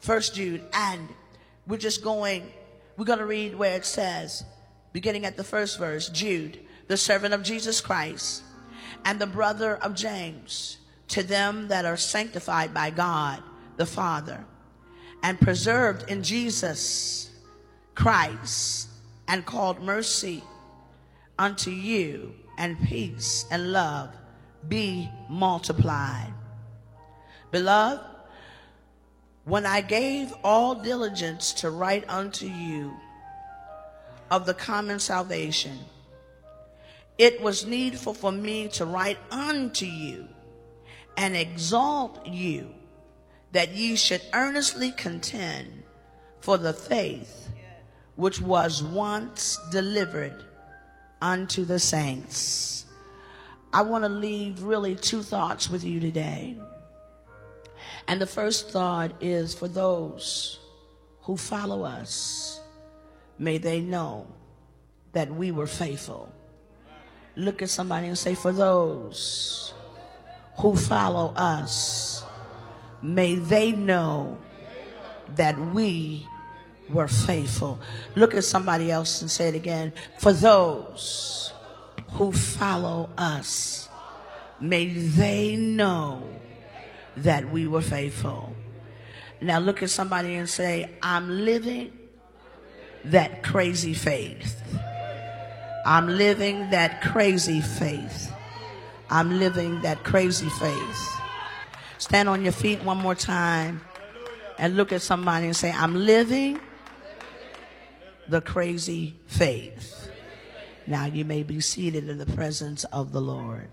First Jude, and we're going to read where it says, beginning at the first verse, Jude, the servant of Jesus Christ, and the brother of James, to them that are sanctified by God the Father, and preserved in Jesus Christ, and called mercy unto you, and peace and love be multiplied. Beloved, when I gave all diligence to write unto you of the common salvation, it was needful for me to write unto you and exhort you that ye should earnestly contend for the faith which was once delivered unto the saints. I want to leave really two thoughts with you today. And the first thought is for those who follow us, may they know that we were faithful. Look at somebody and say, for those who follow us, may they know that we were faithful. Look at somebody else and say it again. For those who follow us, may they know that we were faithful. Now look at somebody and say, I'm living that crazy faith. I'm living that crazy faith. I'm living that crazy faith. Stand on your feet one more time and look at somebody and say, I'm living the crazy faith. Now you may be seated in the presence of the Lord.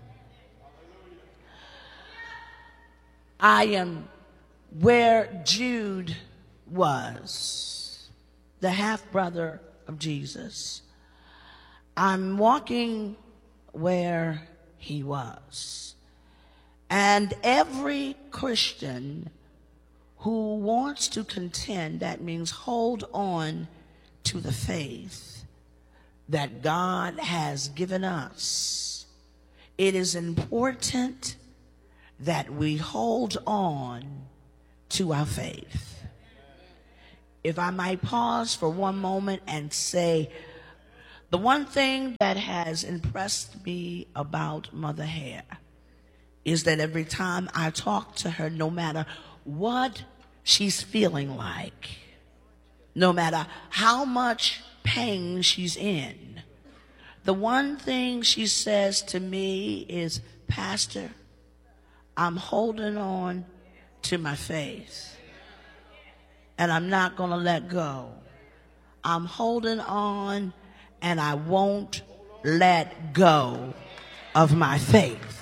I am where Jude was, the half-brother of Jesus. I'm walking where he was. And every Christian who wants to contend, that means hold on to the faith that God has given us. It is important that we hold on to our faith. If I might pause for one moment and say, the one thing that has impressed me about Mother Hare is that every time I talk to her, no matter what she's feeling like, no matter how much pain she's in, the one thing she says to me is, Pastor, I'm holding on to my faith, and I'm not going to let go. I'm holding on, and I won't let go of my faith.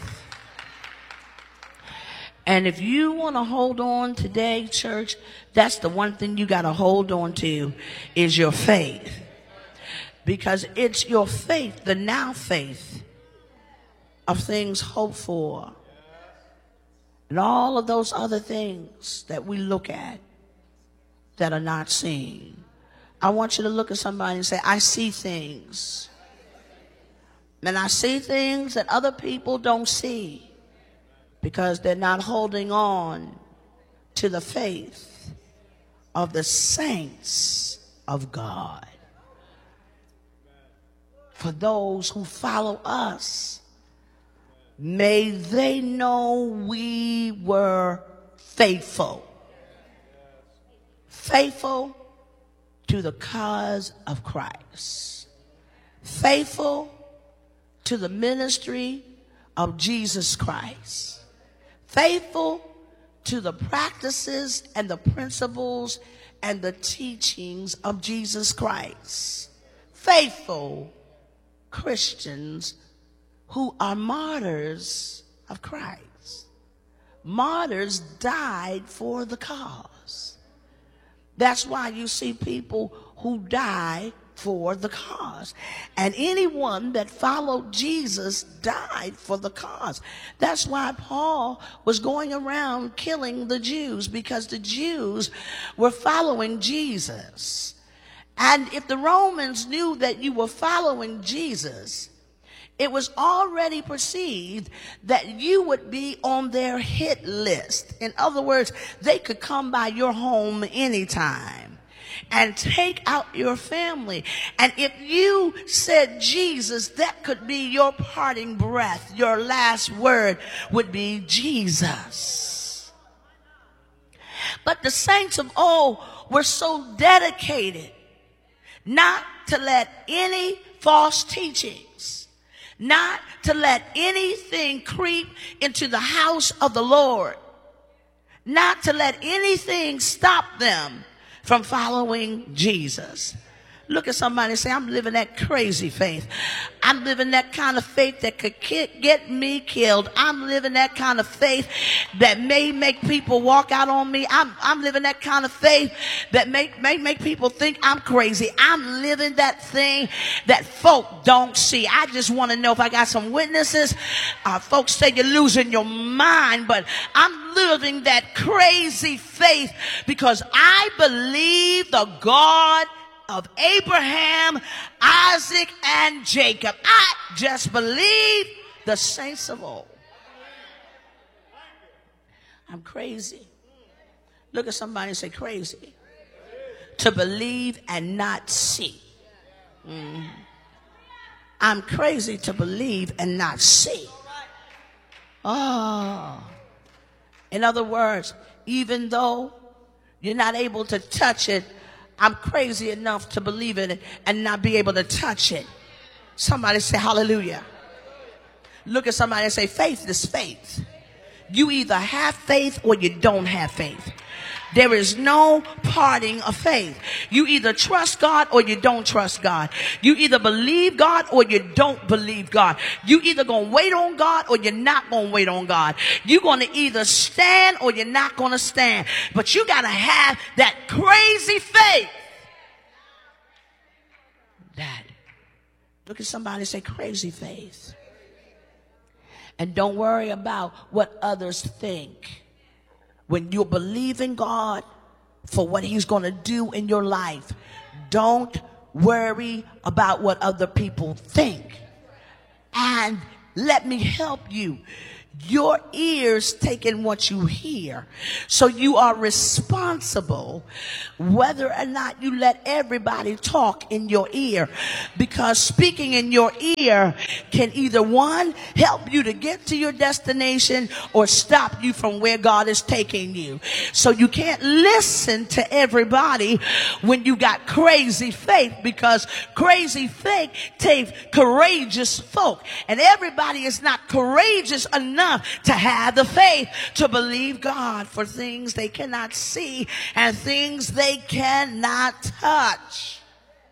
And if you want to hold on today, church, that's the one thing you got to hold on to is your faith. Because it's your faith, the now faith of things hoped for. And all of those other things that we look at that are not seen. I want you to look at somebody and say, I see things. And I see things that other people don't see because they're not holding on to the faith of the saints of God. For those who follow us, may they know we were faithful. Faithful to the cause of Christ. Faithful to the ministry of Jesus Christ. Faithful to the practices and the principles and the teachings of Jesus Christ. Faithful Christians who are martyrs of Christ. Martyrs died for the cause. That's why you see people who die for the cause. And anyone that followed Jesus died for the cause. That's why Paul was going around killing the Jews, because the Jews were following Jesus. And if the Romans knew that you were following Jesus, It was already perceived that you would be on their hit list. In other words, they could come by your home anytime and take out your family. And if you said Jesus, that could be your parting breath. Your last word would be Jesus. But the saints of old were so dedicated not to let any false teachings, not to let anything creep into the house of the Lord, not to let anything stop them from following Jesus. Look at somebody and say, I'm living that crazy faith. I'm living that kind of faith that could get me killed. I'm living that kind of faith that may make people walk out on me. I'm living that kind of faith that may make people think I'm crazy. I'm living that thing that folk don't see. I just want to know if I got some witnesses. Folks say you're losing your mind, but I'm living that crazy faith because I believe the God of Abraham, Isaac, and Jacob. I just believe the saints of old. I'm crazy. Look at somebody and say crazy. To believe and not see. I'm crazy to believe and not see. Oh. In other words, even though you're not able to touch it, I'm crazy enough to believe in it and not be able to touch it. Somebody say hallelujah. Look at somebody and say faith is faith. You either have faith or you don't have faith. There is no parting of faith. You either trust God or you don't trust God. You either believe God or you don't believe God. You either going to wait on God or you're not going to wait on God. You're going to either stand or you're not going to stand. But you got to have that crazy faith. That. Look at somebody and say crazy faith. And don't worry about what others think. When you believe in God for what he's going to do in your life, don't worry about what other people think. And let me help you. Your ears take in what you hear. So you are responsible whether or not you let everybody talk in your ear. Because speaking in your ear can either, one, help you to get to your destination or stop you from where God is taking you. So you can't listen to everybody when you got crazy faith, because crazy faith takes courageous folk. And everybody is not courageous enough to have the faith to believe God for things they cannot see and things they cannot touch.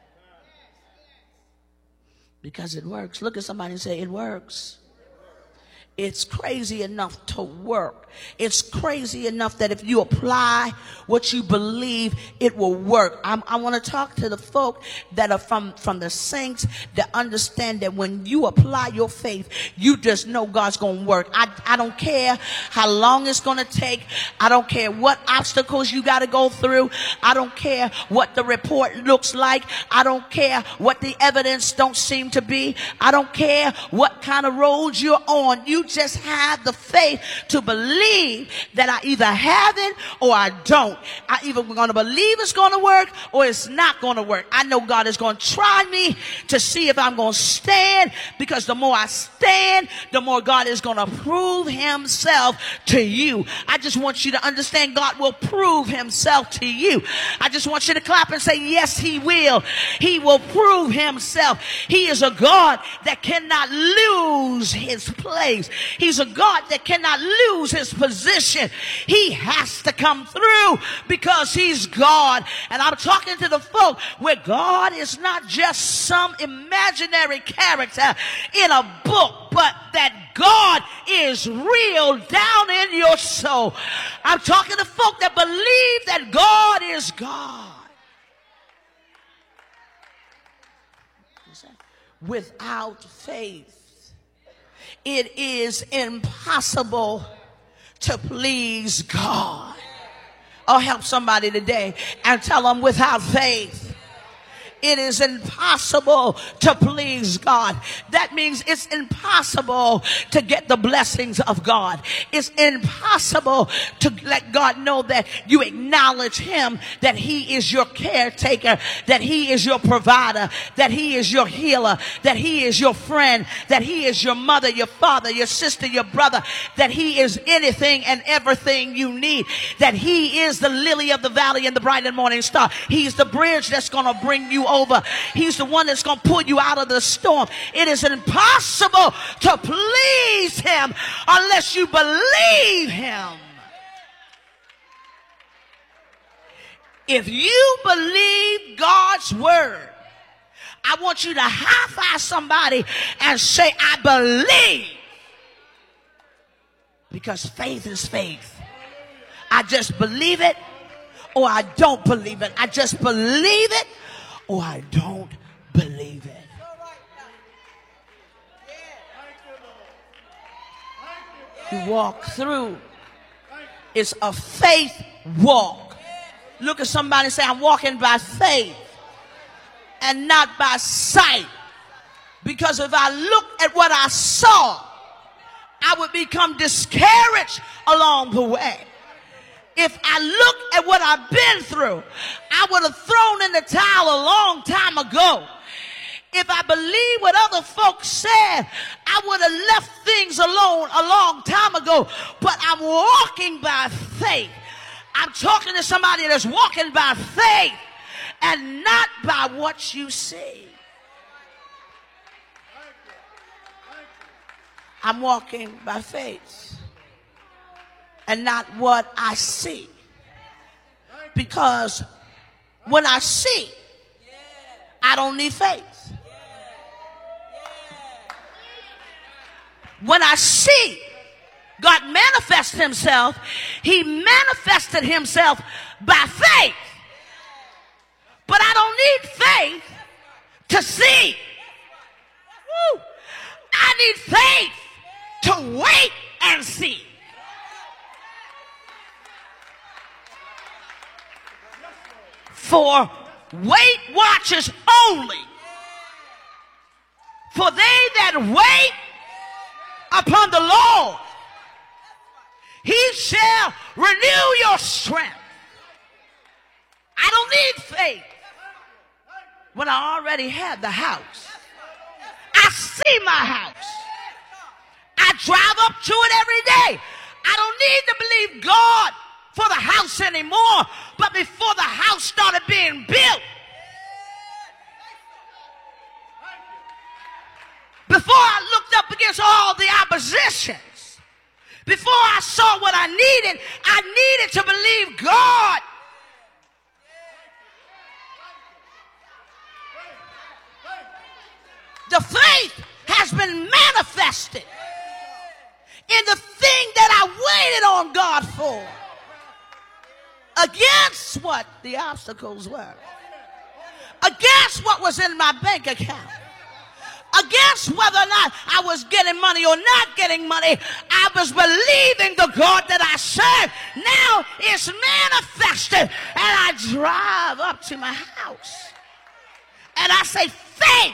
Because it works. Look at somebody and say, it works. It's crazy enough to work. It's crazy enough that if you apply what you believe, it will work. I want to talk to the folk that are from the saints that understand that when you apply your faith, you just know God's going to work. I don't care how long it's going to take. I don't care what obstacles you got to go through. I don't care what the report looks like. I don't care what the evidence don't seem to be. I don't care what kind of road you're on. You just have the faith to believe that I either have it or I don't. I either going to believe it's going to work or it's not going to work. I know God is going to try me to see if I'm going to stand, because the more I stand, the more God is going to prove himself to you. I just want you to understand God will prove himself to you. I just want you to clap and say, yes, he will. He will prove himself. He is a God that cannot lose his place. He's a God that cannot lose his position. He has to come through because he's God. And I'm talking to the folk where God is not just some imaginary character in a book, but that God is real down in your soul. I'm talking to folk that believe that God is God. Without faith, it is impossible to please God. I'll help somebody today and tell them, without faith, it is impossible to please God. That means it's impossible to get the blessings of God. It's impossible to let God know that you acknowledge him, that he is your caretaker, that he is your provider, that he is your healer, that he is your friend, that he is your mother, your father, your sister, your brother, that he is anything and everything you need, that he is the lily of the valley and the bright and morning star. He's the bridge that's going to bring you over. He's the one that's going to pull you out of the storm. It is impossible to please him unless you believe him. If you believe God's word, I want you to high-five somebody and say, I believe. Because faith is faith. I just believe it or I don't believe it. I just believe it or I don't believe it. You walk through. It's a faith walk. Look at somebody and say, I'm walking by faith and not by sight. Because if I look at what I saw, I would become discouraged along the way. If I look at what I've been through, I would have thrown in the towel a long time ago. If I believe what other folks said, I would have left things alone a long time ago. But I'm walking by faith. I'm talking to somebody that's walking by faith and not by what you see. I'm walking by faith and not what I see. Because when I see, I don't need faith. When I see God manifest himself, he manifested himself by faith. But I don't need faith to see. Woo. I need faith to wait and see. For Weight Watchers only. For they that wait upon the Lord, he shall renew your strength. I don't need faith when I already have the house. I see my house. I drive up to it every day. I don't need to believe God for the house anymore. But before the house started being built, before I looked up against all the oppositions, before I saw what I needed to believe God. The faith has been manifested in the thing that I waited on God for, against what the obstacles were, against what was in my bank account, against whether or not I was getting money or not getting money. I was believing the God that I serve. Now it's manifested, and I drive up to my house and I say, faith.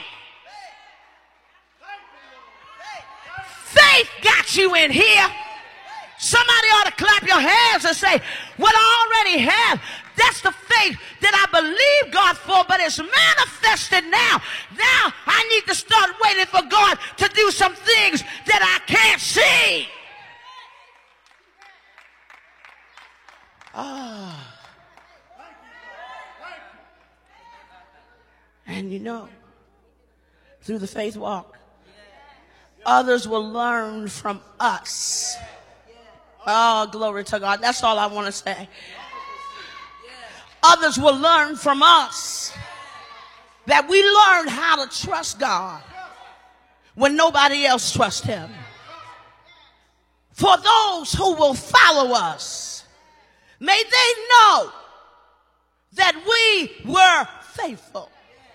Faith got you in here. Somebody ought to clap your hands and say, what I already have, that's the faith that I believe God for, but it's manifested now. Now I need to start waiting for God to do some things that I can't see. And you know, through the faith walk, others will learn from us. Oh, glory to God. That's all I want to say. Others will learn from us that we learned how to trust God when nobody else trusts him. For those who will follow us, may they know that we were faithful.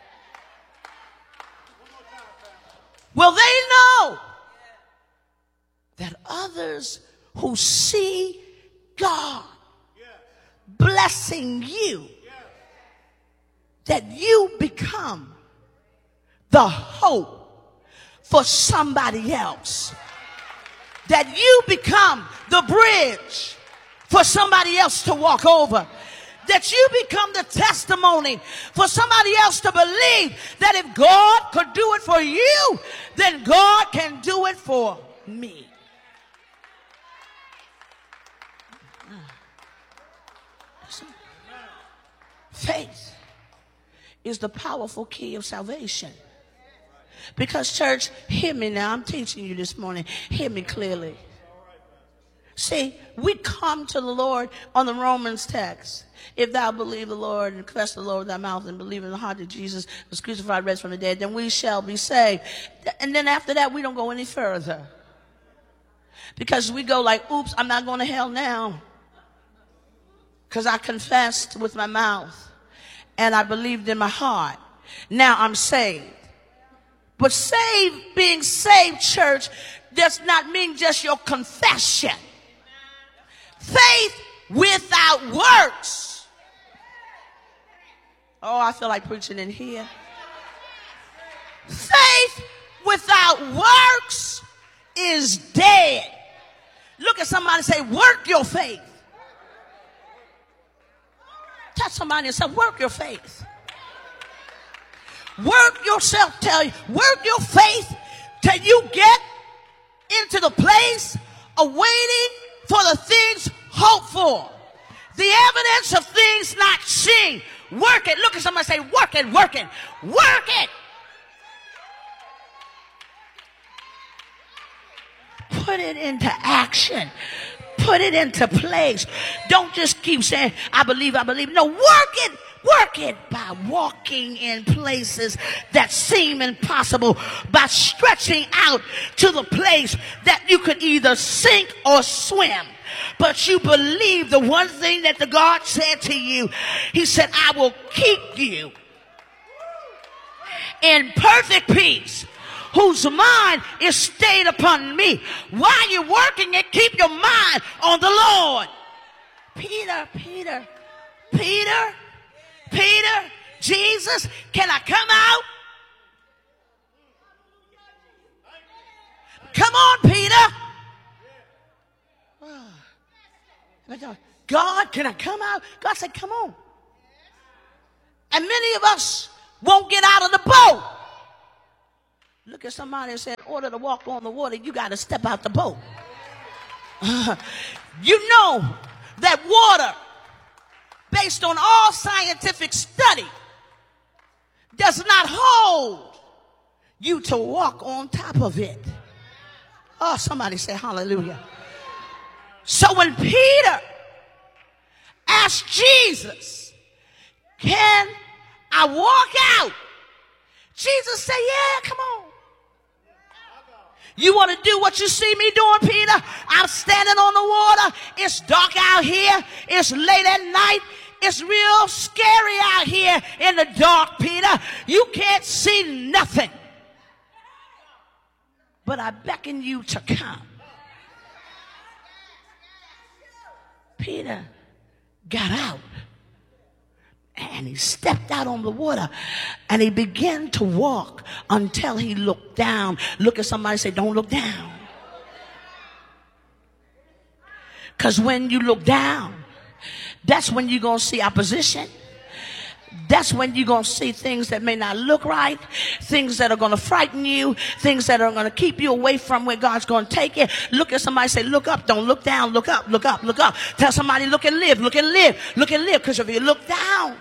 Will they know that others who see God blessing you, that you become the hope for somebody else. That you become the bridge for somebody else to walk over. That you become the testimony for somebody else to believe that if God could do it for you, then God can do it for me. Faith is the powerful key of salvation. Because, church, hear me now. I'm teaching you this morning. Hear me clearly. See, we come to the Lord on the Romans text. If thou believe the Lord and confess the Lord with thy mouth and believe in the heart that Jesus was crucified, raised from the dead, then we shall be saved. And then after that, we don't go any further. Because we go like, oops, I'm not going to hell now. Because I confessed with my mouth and I believed in my heart. Now I'm saved. But being saved, church, does not mean just your confession. Faith without works. Oh, I feel like preaching in here. Faith without works is dead. Look at somebody and say, work your faith. Touch somebody and say, work your faith. Work yourself, work your faith till you get into the place of waiting for the things hoped for. The evidence of things not seen. Work it. Look at somebody and say, work it, work it, work it. Put it into action. Put it into place. Don't just keep saying, I believe, I believe. No, work it. Work it by walking in places that seem impossible, by stretching out to the place that you could either sink or swim. But you believe the one thing that the God said to you. He said, I will keep you in perfect peace, whose mind is stayed upon me. While you're working it, keep your mind on the Lord. Peter, Jesus, can I come out? Come on, Peter. God, can I come out? God said, come on. And many of us won't get out of the boat. Look at somebody and say, in order to walk on the water, you got to step out the boat. You know that water, based on all scientific study, does not hold you to walk on top of it. Oh, somebody say hallelujah. So when Peter asked Jesus, can I walk out? Jesus said, yeah, come on. You want to do what you see me doing, Peter? I'm standing on the water. It's dark out here. It's late at night. It's real scary out here in the dark, Peter. You can't see nothing. But I beckon you to come. Peter got out. And he stepped out on the water and he began to walk until he looked down. Look at somebody and say, don't look down. Because when you look down, that's when you're going to see opposition. That's when you're going to see things that may not look right, things that are going to frighten you, things that are going to keep you away from where God's going to take you. Look at somebody and say, look up, don't look down, look up, look up, look up. Tell somebody, look and live, look and live, look and live. Because if you look down,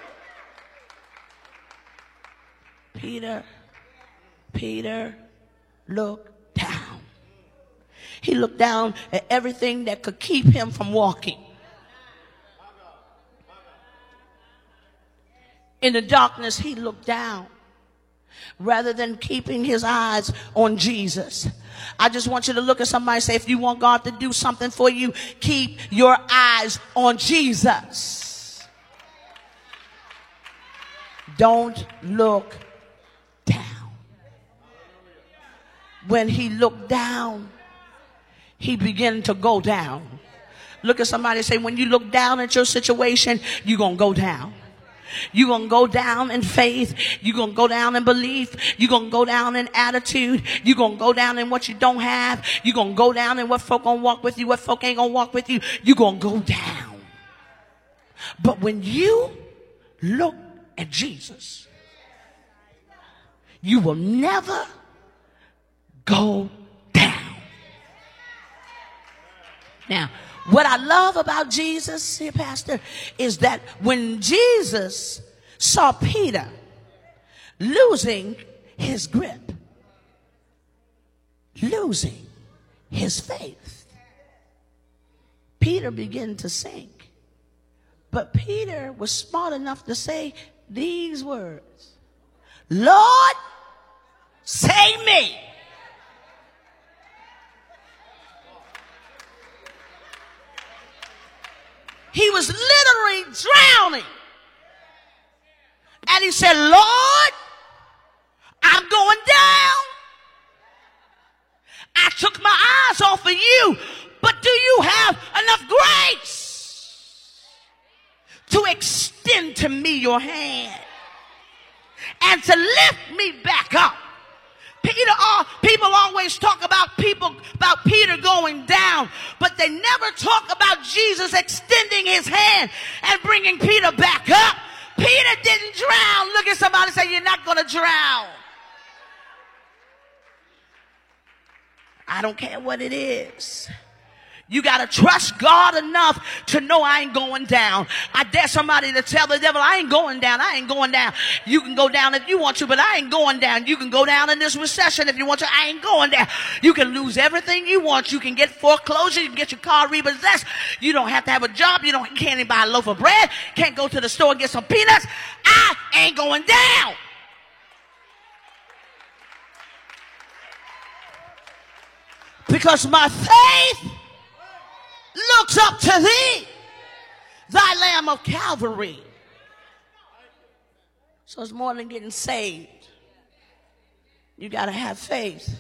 Peter looked down. He looked down at everything that could keep him from walking. In the darkness, he looked down rather than keeping his eyes on Jesus. I just want you to look at somebody and say, if you want God to do something for you, keep your eyes on Jesus. Don't look down. When he looked down, he began to go down. Look at somebody and say, when you look down at your situation, you're going to go down. You're going to go down in faith. You're going to go down in belief. You're going to go down in attitude. You're going to go down in what you don't have. You're going to go down in what folk going to walk with you, what folk ain't going to walk with you. You're going to go down. But when you look at Jesus, you will never go down. Now, what I love about Jesus here, Pastor, is that when Jesus saw Peter losing his grip, losing his faith, Peter began to sink. But Peter was smart enough to say these words, Lord, save me. He was literally drowning. And he said, Lord, I'm going down. I took my eyes off of you, but do you have enough grace to extend to me your hand and to lift me back up? People always talk about Peter going down, but they never talk about Jesus extending his hand and bringing Peter back up. Peter didn't drown. Look at somebody and say, you're not going to drown. I don't care what it is. You got to trust God enough to know I ain't going down. I dare somebody to tell the devil, I ain't going down. I ain't going down. You can go down if you want to, but I ain't going down. You can go down in this recession if you want to. I ain't going down. You can lose everything you want. You can get foreclosure. You can get your car repossessed. You don't have to have a job. You can't even buy a loaf of bread. Can't go to the store and get some peanuts. I ain't going down. Because my faith looks up to thee, thy Lamb of Calvary. So it's more than getting saved. You got to have faith.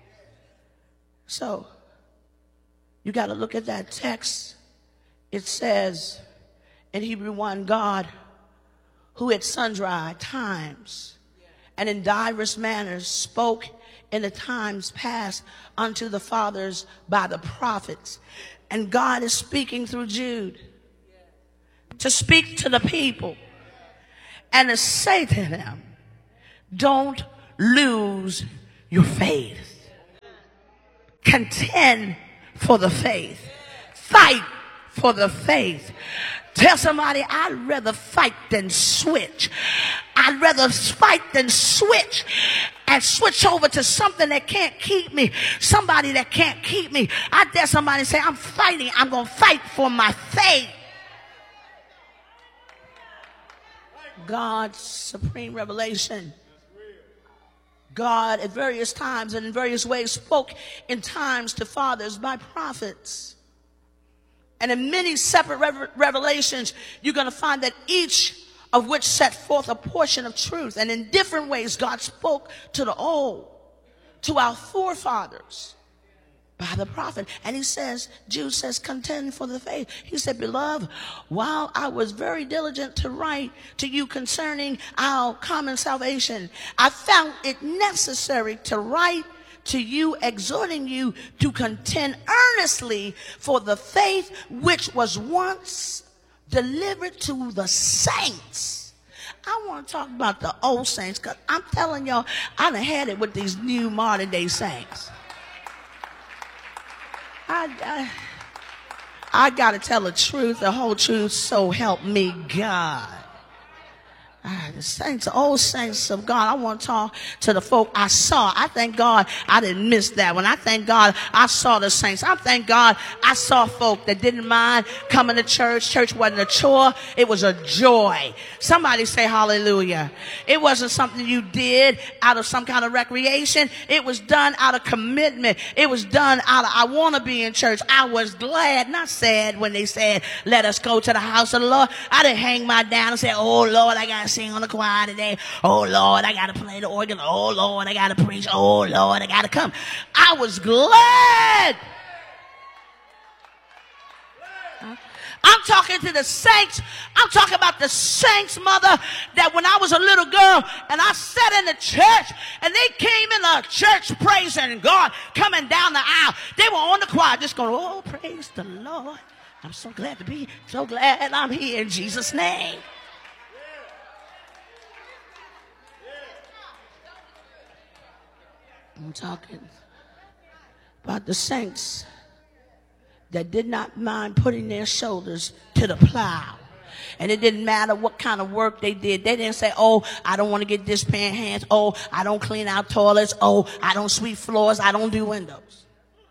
So you got to look at that text. It says in Hebrew 1, God, who at sundry times and in diverse manners spoke in the times past unto the fathers by the prophets. And God is speaking through Jude to speak to the people and to say to them, don't lose your faith. Contend for the faith. Fight for the faith. Tell somebody, I'd rather fight than switch. I'd rather fight than switch and switch over to something that can't keep me, somebody that can't keep me. I dare somebody say, I'm fighting. I'm going to fight for my faith. God's supreme revelation. God at various times and in various ways spoke in times to fathers by prophets. And in many separate revelations, you're going to find that each of which set forth a portion of truth. And in different ways, God spoke to the old, to our forefathers by the prophet. And he says, Jude says, contend for the faith. He said, beloved, while I was very diligent to write to you concerning our common salvation, I found it necessary to write to you, exhorting you to contend earnestly for the faith which was once delivered to the saints. I want to talk about the old saints, because I'm telling y'all, I done had it with these new modern day saints. I got to tell the truth, the whole truth, so help me God. The saints, the old saints of God. I want to talk to the folk I saw. I thank God I didn't miss that one. I thank God I saw the saints. I thank God I saw folk that didn't mind coming to church. Church wasn't a chore. It was a joy. Somebody say hallelujah. It wasn't something you did out of some kind of recreation. It was done out of commitment. It was done out of, I want to be in church. I was glad, not sad, when they said, let us go to the house of the Lord. I didn't hang my down and say, oh Lord, I got to sing on the choir today. Oh Lord, I got to play the organ. Oh Lord, I got to preach. Oh Lord, I got to come. I was glad. I'm talking to the saints. I'm talking about the saints, mother, that when I was a little girl and I sat in the church and they came in the church praising God coming down the aisle. They were on the choir just going, oh, praise the Lord. I'm so glad to be, so glad I'm here in Jesus' name. I'm talking about the saints that did not mind putting their shoulders to the plow. And it didn't matter what kind of work they did. They didn't say, oh, I don't want to get this pan hands. Oh, I don't clean out toilets. Oh, I don't sweep floors. I don't do windows.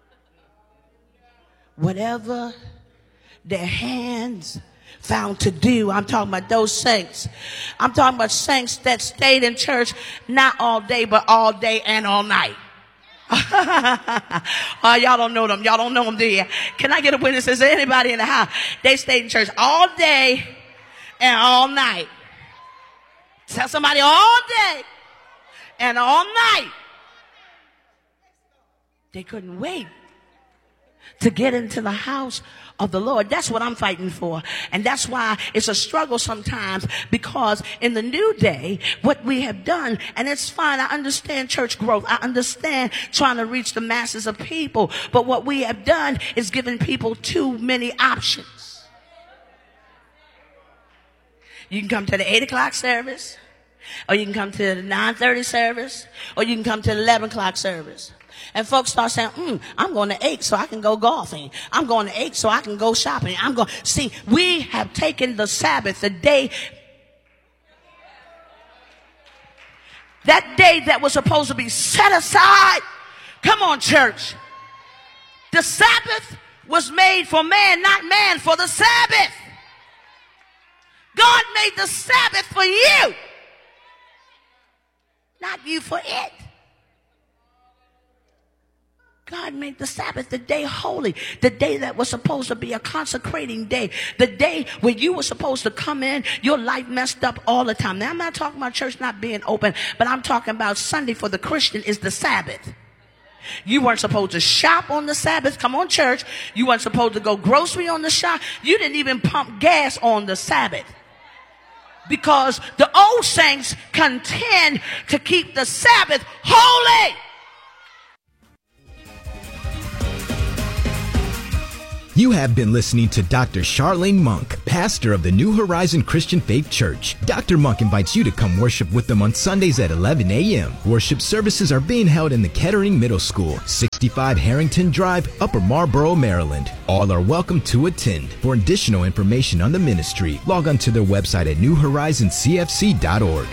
Whatever their hands found to do. I'm talking about those saints. I'm talking about saints that stayed in church not all day, but all day and all night. Y'all don't know them. Y'all don't know them, do you? Can I get a witness? Is there anybody in the house? They stayed in church all day and all night. Tell somebody all day and all night. They couldn't wait to get into the house of the Lord. That's what I'm fighting for. And that's why it's a struggle sometimes, because in the new day, what we have done, and it's fine, I understand church growth, I understand trying to reach the masses of people, but what we have done is given people too many options. You can come to the 8 o'clock service, or you can come to the 9:30 service, or you can come to the 11 o'clock service. And folks start saying, I'm going to 8 so I can go golfing. I'm going to 8 so I can go shopping. See, we have taken the Sabbath, the day, that day that was supposed to be set aside. Come on, church. The Sabbath was made for man, not man for the Sabbath. God made the Sabbath for you, not you for it. God made the Sabbath, the day holy, the day that was supposed to be a consecrating day, the day where you were supposed to come in, your life messed up all the time. Now, I'm not talking about church not being open, but I'm talking about Sunday for the Christian is the Sabbath. You weren't supposed to shop on the Sabbath. Come on, church. You weren't supposed to go grocery on the shop. You didn't even pump gas on the Sabbath, because the old saints contend to keep the Sabbath holy. You have been listening to Dr. Charlene Monk, pastor of the New Horizon Christian Faith Church. Dr. Monk invites you to come worship with them on Sundays at 11 a.m. Worship services are being held in the Kettering Middle School, 65 Harrington Drive, Upper Marlboro, Maryland. All are welcome to attend. For additional information on the ministry, log on to their website at newhorizoncfc.org.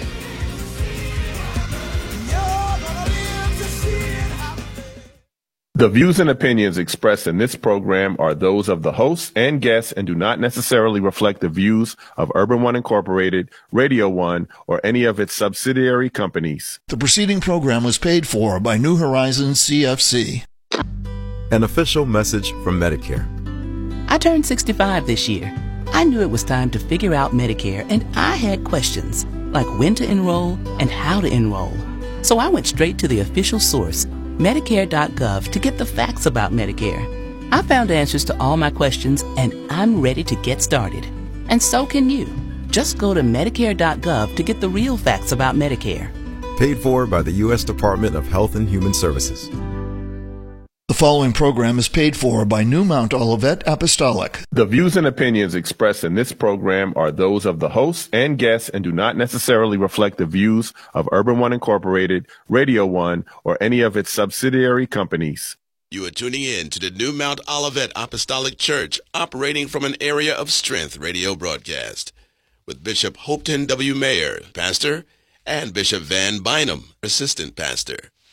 The views and opinions expressed in this program are those of the hosts and guests and do not necessarily reflect the views of Urban One Incorporated, Radio One, or any of its subsidiary companies. The preceding program was paid for by New Horizons CFC. An official message from Medicare. I turned 65 this year. I knew it was time to figure out Medicare, and I had questions, like when to enroll and how to enroll. So I went straight to the official source, Medicare.gov, to get the facts about Medicare. I found answers to all my questions, and I'm ready to get started. And so can you. Just go to Medicare.gov to get the real facts about Medicare. Paid for by the U.S. Department of Health and Human Services. The following program is paid for by New Mount Olivet Apostolic. The views and opinions expressed in this program are those of the hosts and guests and do not necessarily reflect the views of Urban One Incorporated, Radio One, or any of its subsidiary companies. You are tuning in to the New Mount Olivet Apostolic Church, operating from an Area of Strength radio broadcast, with Bishop Hopeton W. Mayer, pastor, and Bishop Van Bynum, assistant pastor.